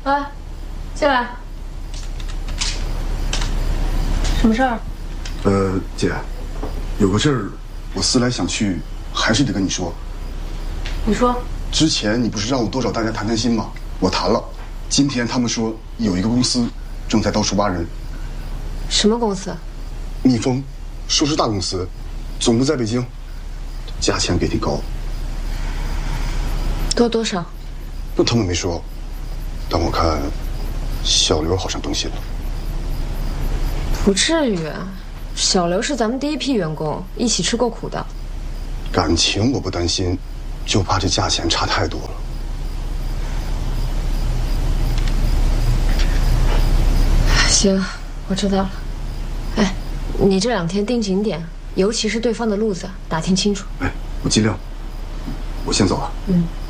哎，进来。什么事儿？ 姐，有个事儿，我思来想去，还是得跟你说。 你说。 之前你不是让我多找大家谈谈心吗？我谈了，今天他们说有一个公司正在到处挖人。 什么公司？ 蜜蜂，说是大公司，总部在北京，价钱给挺高。 多少？ 那他们没说，但我看小刘好像动心了。 不至于，小刘是咱们第一批员工，一起吃过苦的。 感情我不担心，就怕这价钱差太多了。 行，我知道了。哎，你这2天盯紧点，尤其是对方的路子，打听清楚。 哎，我尽量。我先走了。 嗯。